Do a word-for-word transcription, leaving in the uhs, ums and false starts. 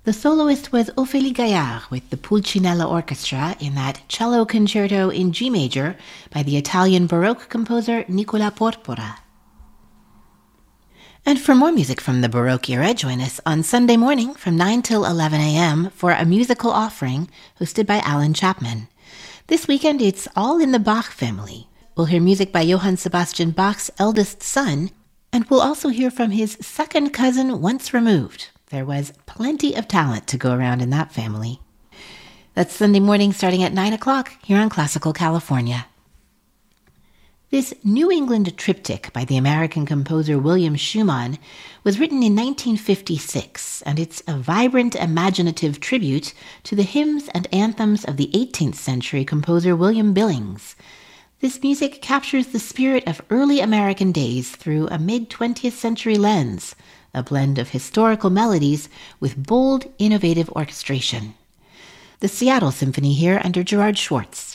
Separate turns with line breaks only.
The soloist was Ophélie Gaillard with the Pulcinella Orchestra in that cello concerto in G major by the Italian Baroque composer Nicola Porpora. And for more music from the Baroque era, join us on Sunday morning from nine till eleven a.m. for a musical offering hosted by Alan Chapman. This weekend, it's all in the Bach family. We'll hear music by Johann Sebastian Bach's eldest son, and we'll also hear from his second cousin once removed. There was plenty of talent to go around in that family. That's Sunday morning starting at nine o'clock here on Classical California. This New England triptych by the American composer William Schumann was written in nineteen fifty-six, and it's a vibrant, imaginative tribute to the hymns and anthems of the eighteenth century composer William Billings. This music captures the spirit of early American days through a mid-twentieth century lens, a blend of historical melodies with bold, innovative orchestration. The Seattle Symphony here under Gerard Schwartz.